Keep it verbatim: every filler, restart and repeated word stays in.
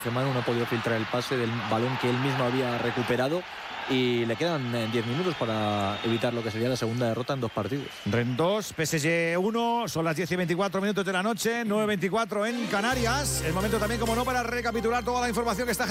Manu no ha podido filtrar el pase del balón que él mismo había recuperado y le quedan diez minutos para evitar lo que sería la segunda derrota en dos partidos. Rennes dos, P S G uno, son las diez y veinticuatro minutos de la noche, nueve y veinticuatro en Canarias. El momento también, como no, para recapitular toda la información que está